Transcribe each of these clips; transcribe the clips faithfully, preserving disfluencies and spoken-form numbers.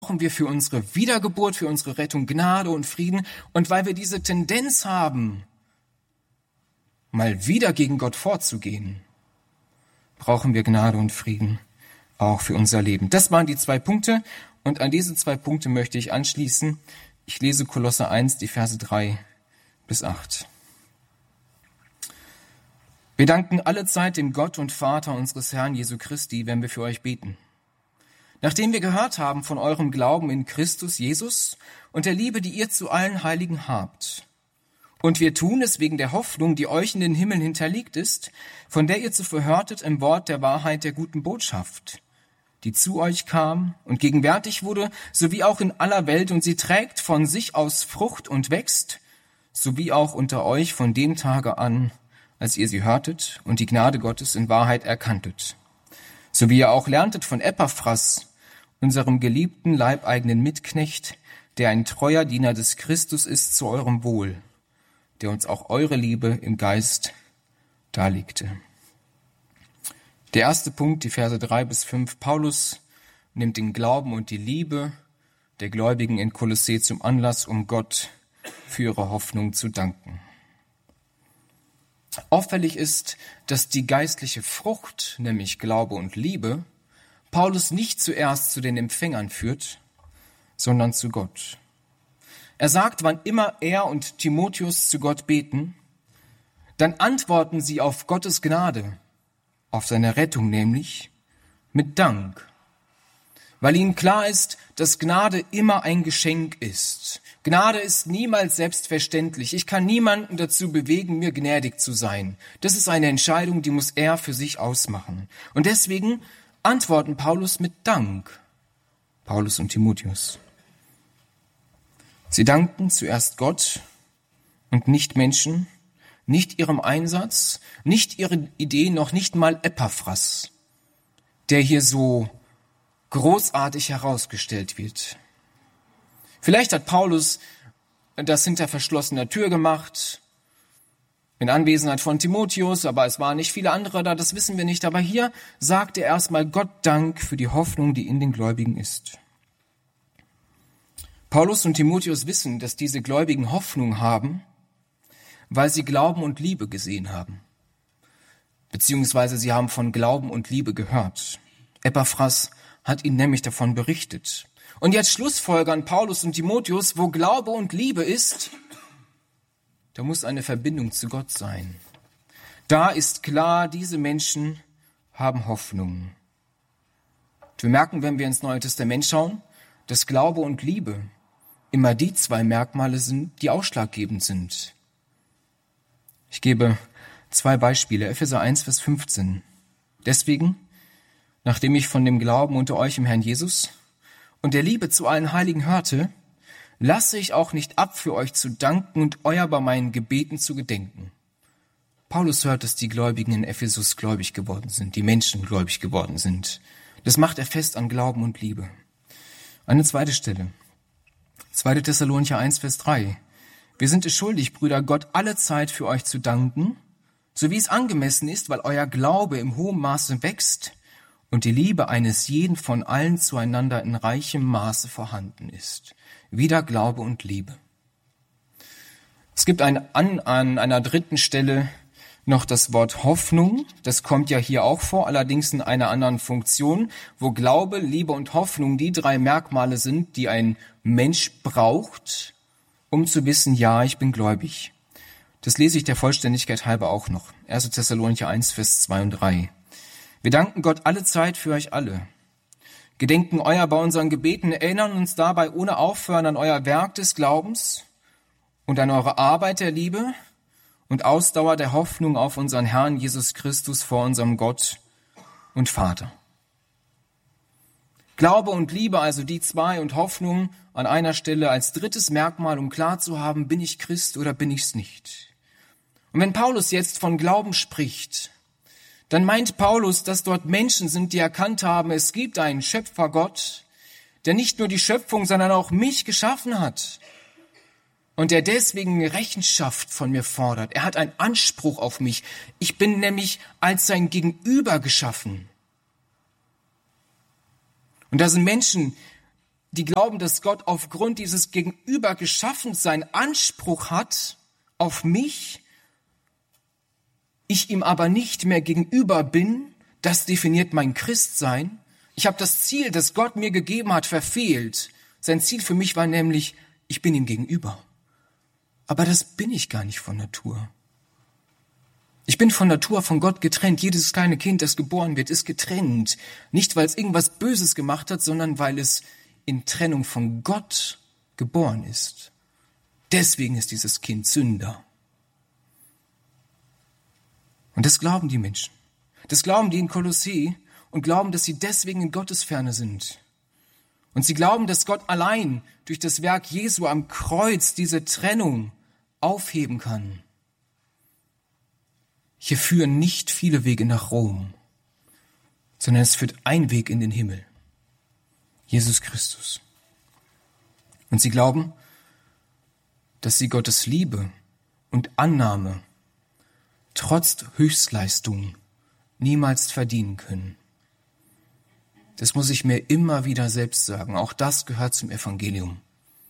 brauchen wir für unsere Wiedergeburt, für unsere Rettung Gnade und Frieden. Und weil wir diese Tendenz haben, mal wieder gegen Gott vorzugehen, brauchen wir Gnade und Frieden auch für unser Leben. Das waren die zwei Punkte und an diese zwei Punkte möchte ich anschließen. Ich lese Kolosser eins, die Verse drei bis acht. Wir danken allezeit dem Gott und Vater unseres Herrn Jesu Christi, wenn wir für euch beten. Nachdem wir gehört haben von eurem Glauben in Christus Jesus und der Liebe, die ihr zu allen Heiligen habt. Und wir tun es wegen der Hoffnung, die euch in den Himmeln hinterlegt ist, von der ihr zuvor hörtet im Wort der Wahrheit der guten Botschaft, die zu euch kam und gegenwärtig wurde, sowie auch in aller Welt, und sie trägt von sich aus Frucht und wächst, sowie auch unter euch von dem Tage an, als ihr sie hörtet und die Gnade Gottes in Wahrheit erkanntet. So wie ihr auch lerntet von Epaphras, unserem geliebten leibeigenen Mitknecht, der ein treuer Diener des Christus ist zu eurem Wohl, der uns auch eure Liebe im Geist darlegte. Der erste Punkt, die Verse drei bis fünf. Paulus nimmt den Glauben und die Liebe der Gläubigen in Kolossä zum Anlass, um Gott für ihre Hoffnung zu danken. Auffällig ist, dass die geistliche Frucht, nämlich Glaube und Liebe, Paulus nicht zuerst zu den Empfängern führt, sondern zu Gott. Er sagt, wann immer er und Timotheus zu Gott beten, dann antworten sie auf Gottes Gnade, auf seine Rettung nämlich, mit Dank. Weil ihnen klar ist, dass Gnade immer ein Geschenk ist. Gnade ist niemals selbstverständlich. Ich kann niemanden dazu bewegen, mir gnädig zu sein. Das ist eine Entscheidung, die muss er für sich ausmachen. Und deswegen antworten Paulus mit Dank. Paulus und Timotheus. Sie danken zuerst Gott und nicht Menschen, nicht ihrem Einsatz, nicht ihre Idee, noch nicht mal Epaphras, der hier so großartig herausgestellt wird. Vielleicht hat Paulus das hinter verschlossener Tür gemacht, in Anwesenheit von Timotheus, aber es waren nicht viele andere da, das wissen wir nicht. Aber hier sagt er erstmal Gott Dank für die Hoffnung, die in den Gläubigen ist. Paulus und Timotheus wissen, dass diese Gläubigen Hoffnung haben, weil sie Glauben und Liebe gesehen haben. Beziehungsweise sie haben von Glauben und Liebe gehört. Epaphras hat ihnen nämlich davon berichtet. Und jetzt schlussfolgern Paulus und Timotheus, wo Glaube und Liebe ist, da muss eine Verbindung zu Gott sein. Da ist klar, diese Menschen haben Hoffnung. Wir merken, wenn wir ins Neue Testament schauen, dass Glaube und Liebe immer die zwei Merkmale sind, die ausschlaggebend sind. Ich gebe zwei Beispiele. Epheser eins, Vers fünfzehn. Deswegen, nachdem ich von dem Glauben unter euch im Herrn Jesus und der Liebe zu allen Heiligen hörte, lasse ich auch nicht ab, für euch zu danken und euer bei meinen Gebeten zu gedenken. Paulus hört, dass die Gläubigen in Ephesus gläubig geworden sind, die Menschen gläubig geworden sind. Das macht er fest an Glauben und Liebe. Eine zweite Stelle. zweiter Thessalonicher eins, Vers drei. Wir sind es schuldig, Brüder, Gott alle Zeit für euch zu danken, so wie es angemessen ist, weil euer Glaube im hohen Maße wächst und die Liebe eines jeden von allen zueinander in reichem Maße vorhanden ist. Wieder Glaube und Liebe. Es gibt ein, an, an einer dritten Stelle noch das Wort Hoffnung. Das kommt ja hier auch vor, allerdings in einer anderen Funktion, wo Glaube, Liebe und Hoffnung die drei Merkmale sind, die ein Mensch braucht, um zu wissen, ja, ich bin gläubig. Das lese ich der Vollständigkeit halber auch noch. erster Thessalonicher eins, Vers zwei und drei. Wir danken Gott alle Zeit für euch alle. Gedenken euer bei unseren Gebeten, erinnern uns dabei ohne Aufhören an euer Werk des Glaubens und an eure Arbeit der Liebe und Ausdauer der Hoffnung auf unseren Herrn Jesus Christus vor unserem Gott und Vater. Glaube und Liebe, also die zwei, und Hoffnung an einer Stelle als drittes Merkmal, um klar zu haben, bin ich Christ oder bin ich's nicht. Und wenn Paulus jetzt von Glauben spricht, dann meint Paulus, dass dort Menschen sind, die erkannt haben, es gibt einen Schöpfergott, der nicht nur die Schöpfung, sondern auch mich geschaffen hat und der deswegen Rechenschaft von mir fordert. Er hat einen Anspruch auf mich. Ich bin nämlich als sein Gegenüber geschaffen. Und da sind Menschen, die glauben, dass Gott aufgrund dieses Gegenübergeschaffensein Anspruch hat auf mich, ich ihm aber nicht mehr gegenüber bin, das definiert mein Christsein. Ich habe das Ziel, das Gott mir gegeben hat, verfehlt. Sein Ziel für mich war nämlich, ich bin ihm gegenüber. Aber das bin ich gar nicht von Natur. Ich bin von Natur von Gott getrennt. Jedes kleine Kind, das geboren wird, ist getrennt. Nicht, weil es irgendwas Böses gemacht hat, sondern weil es in Trennung von Gott geboren ist. Deswegen ist dieses Kind Sünder. Und das glauben die Menschen. Das glauben die in Kolossee und glauben, dass sie deswegen in Gottes Ferne sind. Und sie glauben, dass Gott allein durch das Werk Jesu am Kreuz diese Trennung aufheben kann. Hier führen nicht viele Wege nach Rom, sondern es führt ein Weg in den Himmel. Jesus Christus. Und sie glauben, dass sie Gottes Liebe und Annahme trotz Höchstleistung niemals verdienen können. Das muss ich mir immer wieder selbst sagen. Auch das gehört zum Evangelium.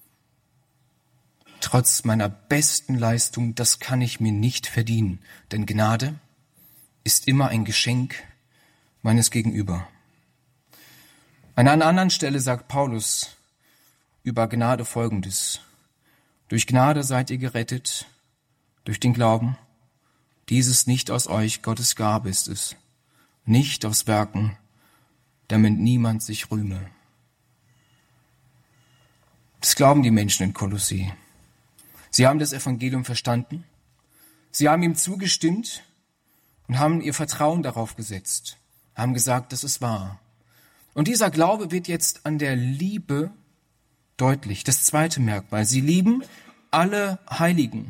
Trotz meiner besten Leistung, das kann ich mir nicht verdienen. Denn Gnade ist immer ein Geschenk meines Gegenüber. An einer anderen Stelle sagt Paulus über Gnade Folgendes. Durch Gnade seid ihr gerettet, durch den Glauben. Dieses nicht aus euch, Gottes Gabe ist es. Nicht aus Werken, damit niemand sich rühme. Das glauben die Menschen in Kolossee. Sie haben das Evangelium verstanden, sie haben ihm zugestimmt und haben ihr Vertrauen darauf gesetzt, haben gesagt, das ist wahr. Und dieser Glaube wird jetzt an der Liebe deutlich. Das zweite Merkmal, sie lieben alle Heiligen.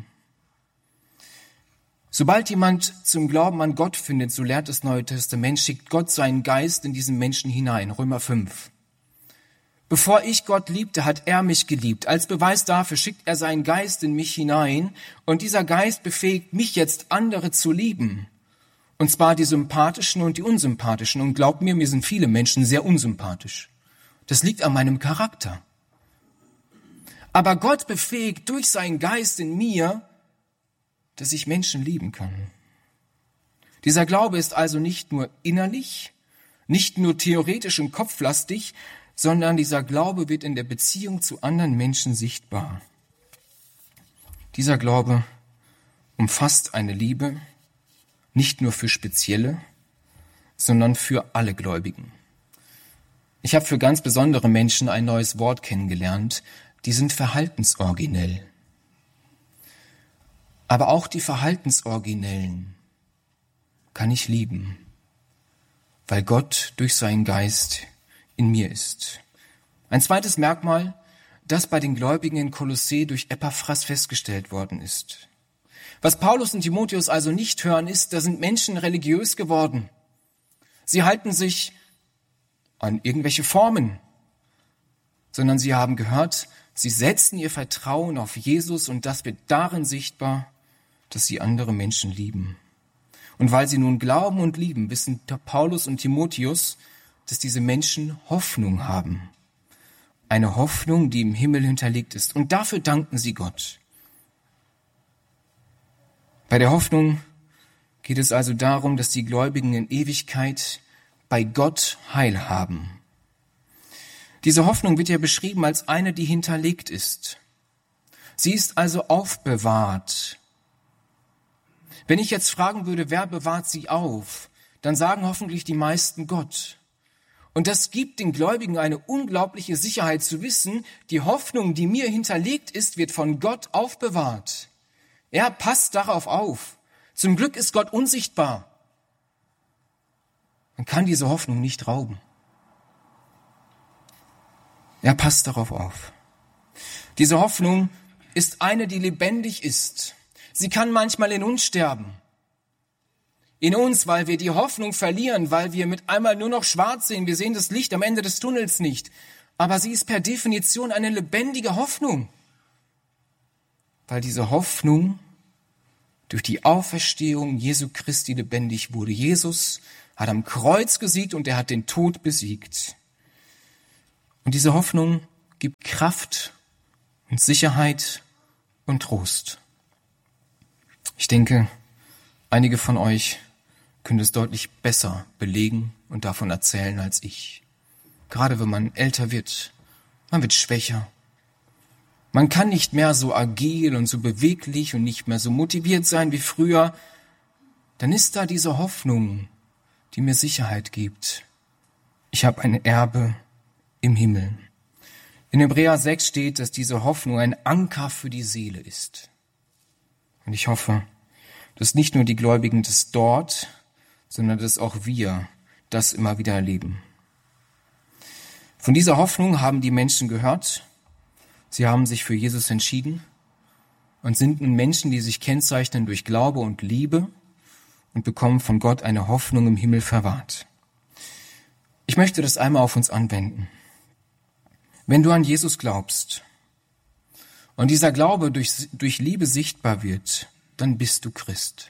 Sobald jemand zum Glauben an Gott findet, so lehrt das Neue Testament, schickt Gott seinen Geist in diesen Menschen hinein. Römer fünf. Bevor ich Gott liebte, hat er mich geliebt. Als Beweis dafür schickt er seinen Geist in mich hinein. Und dieser Geist befähigt mich jetzt, andere zu lieben. Und zwar die sympathischen und die unsympathischen. Und glaubt mir, mir sind viele Menschen sehr unsympathisch. Das liegt an meinem Charakter. Aber Gott befähigt durch seinen Geist in mir, dass ich Menschen lieben kann. Dieser Glaube ist also nicht nur innerlich, nicht nur theoretisch und kopflastig, sondern dieser Glaube wird in der Beziehung zu anderen Menschen sichtbar. Dieser Glaube umfasst eine Liebe, nicht nur für Spezielle, sondern für alle Gläubigen. Ich habe für ganz besondere Menschen ein neues Wort kennengelernt, die sind verhaltensoriginell. Aber auch die Verhaltensoriginellen kann ich lieben, weil Gott durch seinen Geist in mir ist. Ein zweites Merkmal, das bei den Gläubigen in Kolossee durch Epaphras festgestellt worden ist. Was Paulus und Timotheus also nicht hören, ist, da sind Menschen religiös geworden. Sie halten sich an irgendwelche Formen, sondern sie haben gehört, sie setzen ihr Vertrauen auf Jesus und das wird darin sichtbar, dass sie andere Menschen lieben. Und weil sie nun glauben und lieben, wissen Paulus und Timotheus, dass diese Menschen Hoffnung haben. Eine Hoffnung, die im Himmel hinterlegt ist. Und dafür danken sie Gott. Bei der Hoffnung geht es also darum, dass die Gläubigen in Ewigkeit bei Gott Heil haben. Diese Hoffnung wird ja beschrieben als eine, die hinterlegt ist. Sie ist also aufbewahrt. Wenn ich jetzt fragen würde, wer bewahrt sie auf, dann sagen hoffentlich die meisten Gott. Und das gibt den Gläubigen eine unglaubliche Sicherheit zu wissen, die Hoffnung, die mir hinterlegt ist, wird von Gott aufbewahrt. Er passt darauf auf. Zum Glück ist Gott unsichtbar. Man kann diese Hoffnung nicht rauben. Er passt darauf auf. Diese Hoffnung ist eine, die lebendig ist. Sie kann manchmal in uns sterben. In uns, weil wir die Hoffnung verlieren, weil wir mit einmal nur noch schwarz sehen. Wir sehen das Licht am Ende des Tunnels nicht. Aber sie ist per Definition eine lebendige Hoffnung. Weil diese Hoffnung durch die Auferstehung Jesu Christi lebendig wurde. Jesus hat am Kreuz gesiegt und er hat den Tod besiegt. Und diese Hoffnung gibt Kraft und Sicherheit und Trost. Ich denke, einige von euch können es deutlich besser belegen und davon erzählen als ich. Gerade wenn man älter wird, man wird schwächer. Man kann nicht mehr so agil und so beweglich und nicht mehr so motiviert sein wie früher. Dann ist da diese Hoffnung, die mir Sicherheit gibt. Ich habe ein Erbe im Himmel. In Hebräer sechs steht, dass diese Hoffnung ein Anker für die Seele ist. Und ich hoffe, dass nicht nur die Gläubigen das dort, sondern dass auch wir das immer wieder erleben. Von dieser Hoffnung haben die Menschen gehört. Sie haben sich für Jesus entschieden und sind nun Menschen, die sich kennzeichnen durch Glaube und Liebe und bekommen von Gott eine Hoffnung im Himmel verwahrt. Ich möchte das einmal auf uns anwenden. Wenn du an Jesus glaubst und dieser Glaube durch, durch Liebe sichtbar wird, dann bist du Christ.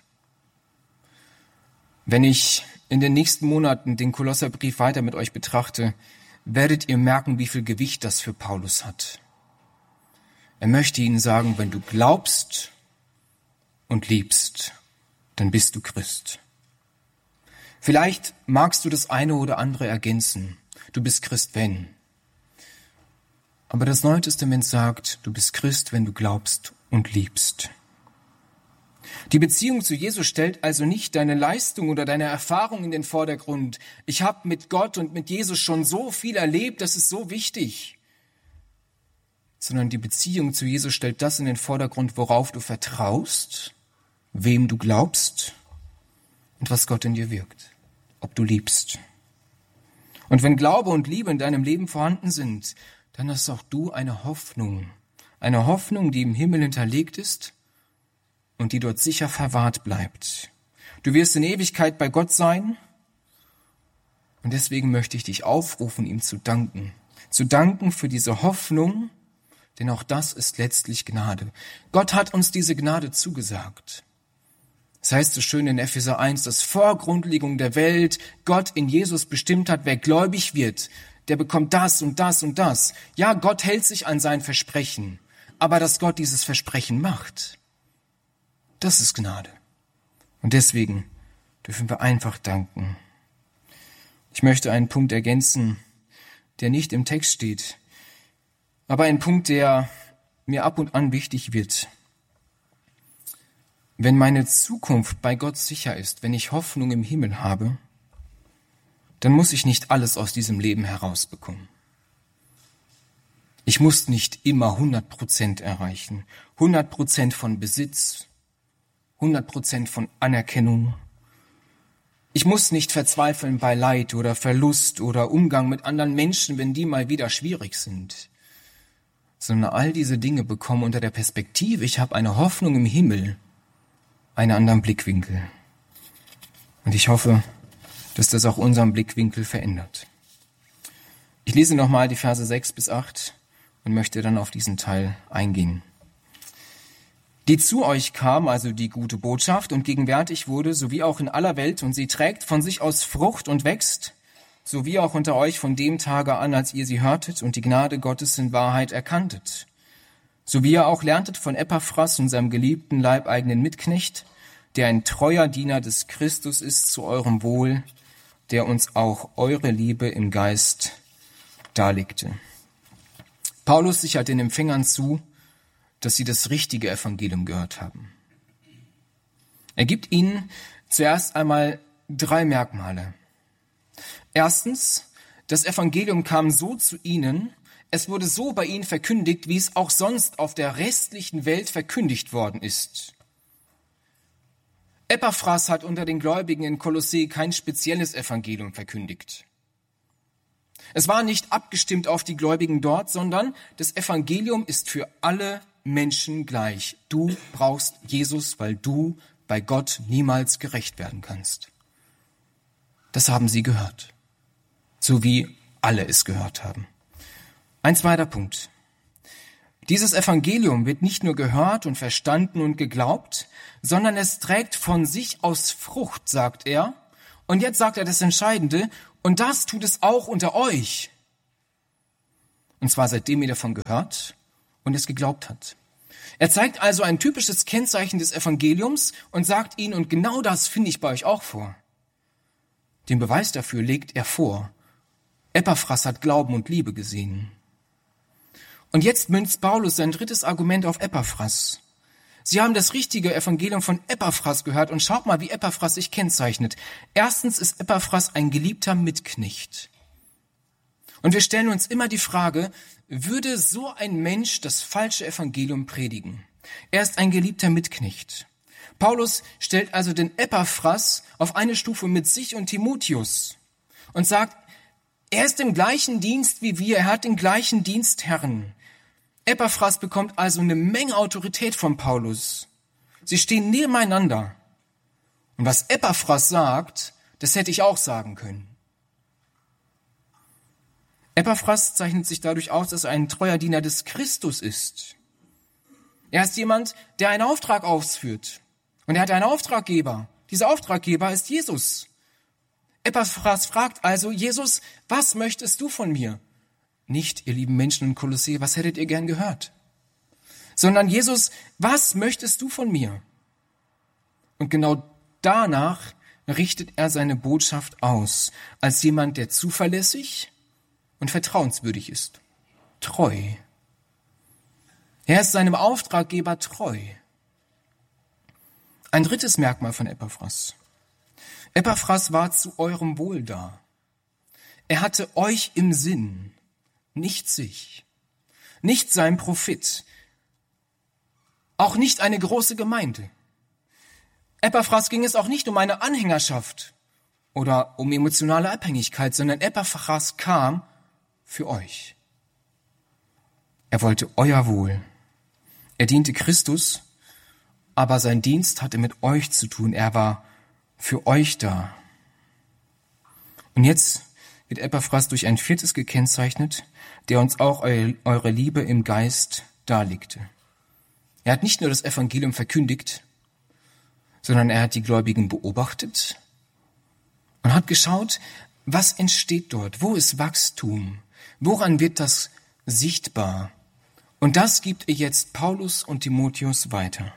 Wenn ich in den nächsten Monaten den Kolosserbrief weiter mit euch betrachte, werdet ihr merken, wie viel Gewicht das für Paulus hat. Er möchte ihnen sagen, wenn du glaubst und liebst, dann bist du Christ. Vielleicht magst du das eine oder andere ergänzen. Du bist Christ, wenn. Aber das Neue Testament sagt, du bist Christ, wenn du glaubst und liebst. Die Beziehung zu Jesus stellt also nicht deine Leistung oder deine Erfahrung in den Vordergrund. Ich habe mit Gott und mit Jesus schon so viel erlebt, das ist so wichtig. Sondern die Beziehung zu Jesus stellt das in den Vordergrund, worauf du vertraust, wem du glaubst und was Gott in dir wirkt, ob du liebst. Und wenn Glaube und Liebe in deinem Leben vorhanden sind, dann hast auch du eine Hoffnung, eine Hoffnung, die im Himmel hinterlegt ist und die dort sicher verwahrt bleibt. Du wirst in Ewigkeit bei Gott sein und deswegen möchte ich dich aufrufen, ihm zu danken. Zu danken für diese Hoffnung, denn auch das ist letztlich Gnade. Gott hat uns diese Gnade zugesagt. Das heißt so schön in Epheser eins, dass vor Grundlegung der Welt Gott in Jesus bestimmt hat, wer gläubig wird, der bekommt das und das und das. Ja, Gott hält sich an sein Versprechen, aber dass Gott dieses Versprechen macht, das ist Gnade. Und deswegen dürfen wir einfach danken. Ich möchte einen Punkt ergänzen, der nicht im Text steht, aber ein Punkt, der mir ab und an wichtig wird. Wenn meine Zukunft bei Gott sicher ist, wenn ich Hoffnung im Himmel habe, dann muss ich nicht alles aus diesem Leben herausbekommen. Ich muss nicht immer hundert Prozent erreichen, hundert Prozent von Besitz, hundert Prozent von Anerkennung. Ich muss nicht verzweifeln bei Leid oder Verlust oder Umgang mit anderen Menschen, wenn die mal wieder schwierig sind, sondern all diese Dinge bekommen unter der Perspektive, ich habe eine Hoffnung im Himmel, einen anderen Blickwinkel. Und ich hoffe, dass das auch unseren Blickwinkel verändert. Ich lese nochmal die Verse sechs bis acht und möchte dann auf diesen Teil eingehen. Die zu euch kam, also die gute Botschaft, und gegenwärtig wurde, sowie auch in aller Welt, und sie trägt von sich aus Frucht und wächst, sowie auch unter euch von dem Tage an, als ihr sie hörtet und die Gnade Gottes in Wahrheit erkanntet. So wie ihr auch lerntet von Epaphras, unserem geliebten leibeigenen Mitknecht, der ein treuer Diener des Christus ist zu eurem Wohl, der uns auch eure Liebe im Geist darlegte. Paulus sichert den Empfängern zu, dass sie das richtige Evangelium gehört haben. Er gibt ihnen zuerst einmal drei Merkmale. Erstens, das Evangelium kam so zu ihnen, es wurde so bei ihnen verkündigt, wie es auch sonst auf der restlichen Welt verkündigt worden ist. Epaphras hat unter den Gläubigen in Kolossee kein spezielles Evangelium verkündigt. Es war nicht abgestimmt auf die Gläubigen dort, sondern das Evangelium ist für alle Menschen gleich. Du brauchst Jesus, weil du bei Gott niemals gerecht werden kannst. Das haben sie gehört, so wie alle es gehört haben. Ein zweiter Punkt. Dieses Evangelium wird nicht nur gehört und verstanden und geglaubt, sondern es trägt von sich aus Frucht, sagt er. Und jetzt sagt er das Entscheidende, und das tut es auch unter euch. Und zwar seitdem er davon gehört und es geglaubt hat. Er zeigt also ein typisches Kennzeichen des Evangeliums und sagt ihnen, und genau das finde ich bei euch auch vor. Den Beweis dafür legt er vor. Epaphras hat Glauben und Liebe gesehen. Und jetzt münzt Paulus sein drittes Argument auf Epaphras. Sie haben das richtige Evangelium von Epaphras gehört und schaut mal, wie Epaphras sich kennzeichnet. Erstens ist Epaphras ein geliebter Mitknecht. Und wir stellen uns immer die Frage, würde so ein Mensch das falsche Evangelium predigen? Er ist ein geliebter Mitknecht. Paulus stellt also den Epaphras auf eine Stufe mit sich und Timotheus und sagt, er ist im gleichen Dienst wie wir, er hat den gleichen Dienstherrn. Epaphras bekommt also eine Menge Autorität von Paulus. Sie stehen nebeneinander. Und was Epaphras sagt, das hätte ich auch sagen können. Epaphras zeichnet sich dadurch aus, dass er ein treuer Diener des Christus ist. Er ist jemand, der einen Auftrag ausführt. Und er hat einen Auftraggeber. Dieser Auftraggeber ist Jesus. Epaphras fragt also, Jesus, was möchtest du von mir? Nicht, ihr lieben Menschen in Kolossee, was hättet ihr gern gehört? Sondern Jesus, was möchtest du von mir? Und genau danach richtet er seine Botschaft aus, als jemand, der zuverlässig und vertrauenswürdig ist. Treu. Er ist seinem Auftraggeber treu. Ein drittes Merkmal von Epaphras. Epaphras war zu eurem Wohl da. Er hatte euch im Sinn, nicht sich, nicht sein Profit, auch nicht eine große Gemeinde. Epaphras ging es auch nicht um eine Anhängerschaft oder um emotionale Abhängigkeit, sondern Epaphras kam für euch. Er wollte euer Wohl. Er diente Christus, aber sein Dienst hatte mit euch zu tun. Er war für euch da. Und jetzt wird Epaphras durch ein viertes gekennzeichnet, der uns auch eure Liebe im Geist darlegte. Er hat nicht nur das Evangelium verkündigt, sondern er hat die Gläubigen beobachtet und hat geschaut, was entsteht dort, wo ist Wachstum, woran wird das sichtbar. Und das gibt er jetzt Paulus und Timotheus weiter.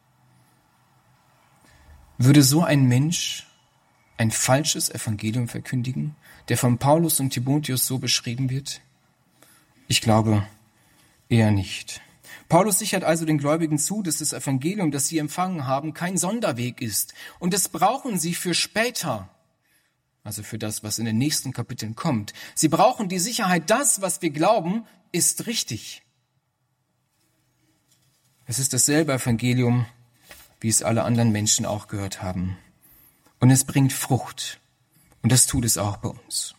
Würde so ein Mensch ein falsches Evangelium verkündigen, der von Paulus und Timotheus so beschrieben wird? Ich glaube eher nicht. Paulus sichert also den Gläubigen zu, dass das Evangelium, das sie empfangen haben, kein Sonderweg ist. Und das brauchen sie für später, also für das, was in den nächsten Kapiteln kommt. Sie brauchen die Sicherheit, das, was wir glauben, ist richtig. Es ist dasselbe Evangelium, wie es alle anderen Menschen auch gehört haben. Und es bringt Frucht. Und das tut es auch bei uns.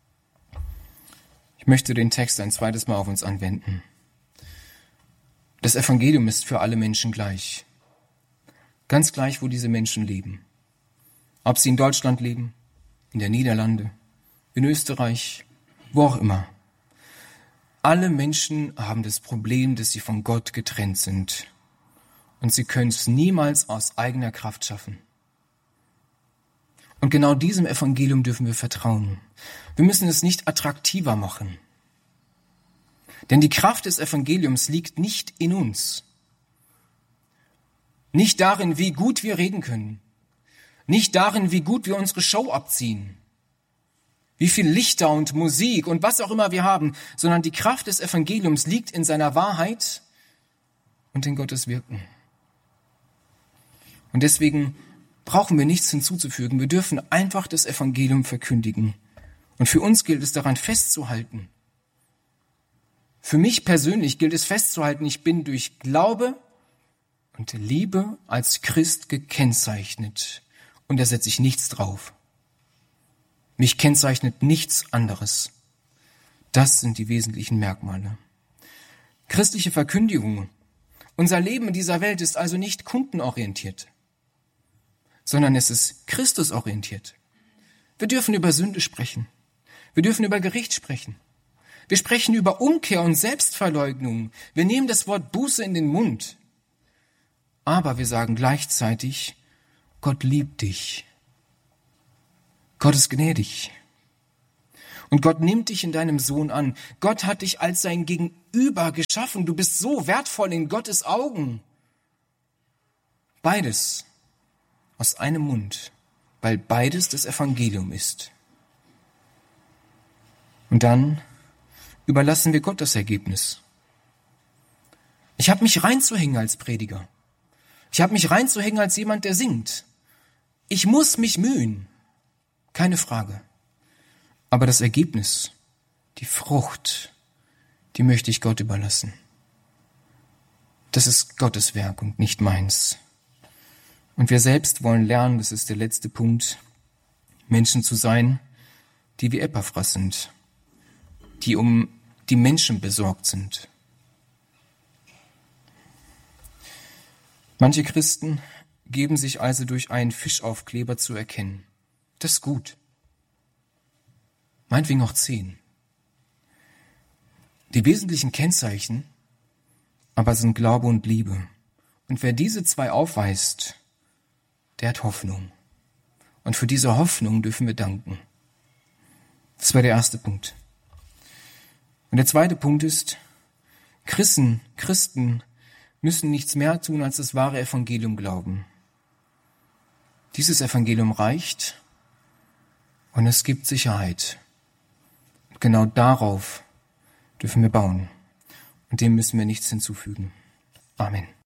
Ich möchte den Text ein zweites Mal auf uns anwenden. Das Evangelium ist für alle Menschen gleich. Ganz gleich, wo diese Menschen leben. Ob sie in Deutschland leben, in der Niederlande, in Österreich, wo auch immer. Alle Menschen haben das Problem, dass sie von Gott getrennt sind. Und sie können es niemals aus eigener Kraft schaffen. Und genau diesem Evangelium dürfen wir vertrauen. Wir müssen es nicht attraktiver machen. Denn die Kraft des Evangeliums liegt nicht in uns. Nicht darin, wie gut wir reden können. Nicht darin, wie gut wir unsere Show abziehen. Wie viel Lichter und Musik und was auch immer wir haben. Sondern die Kraft des Evangeliums liegt in seiner Wahrheit und in Gottes Wirken. Und deswegen brauchen wir nichts hinzuzufügen. Wir dürfen einfach das Evangelium verkündigen. Und für uns gilt es daran festzuhalten. Für mich persönlich gilt es festzuhalten, ich bin durch Glaube und Liebe als Christ gekennzeichnet. Und da setze ich nichts drauf. Mich kennzeichnet nichts anderes. Das sind die wesentlichen Merkmale. Christliche Verkündigung. Unser Leben in dieser Welt ist also nicht kundenorientiert, sondern es ist Christusorientiert. Wir dürfen über Sünde sprechen. Wir dürfen über Gericht sprechen. Wir sprechen über Umkehr und Selbstverleugnung. Wir nehmen das Wort Buße in den Mund. Aber wir sagen gleichzeitig, Gott liebt dich. Gott ist gnädig. Und Gott nimmt dich in deinem Sohn an. Gott hat dich als sein Gegenüber geschaffen. Du bist so wertvoll in Gottes Augen. Beides aus einem Mund, weil beides das Evangelium ist. Und dann überlassen wir Gott das Ergebnis. Ich habe mich reinzuhängen als Prediger. Ich habe mich reinzuhängen als jemand, der singt. Ich muss mich mühen, keine Frage. Aber das Ergebnis, die Frucht, die möchte ich Gott überlassen. Das ist Gottes Werk und nicht meins. Und wir selbst wollen lernen, das ist der letzte Punkt, Menschen zu sein, die wie Epaphras sind, die um die Menschen besorgt sind. Manche Christen geben sich also durch einen Fischaufkleber zu erkennen. Das ist gut. Meinetwegen auch zehn. Die wesentlichen Kennzeichen aber sind Glaube und Liebe. Und wer diese zwei aufweist, der hat Hoffnung. Und für diese Hoffnung dürfen wir danken. Das war der erste Punkt. Und der zweite Punkt ist, Christen, Christen müssen nichts mehr tun, als das wahre Evangelium glauben. Dieses Evangelium reicht und es gibt Sicherheit. Und genau darauf dürfen wir bauen. Und dem müssen wir nichts hinzufügen. Amen.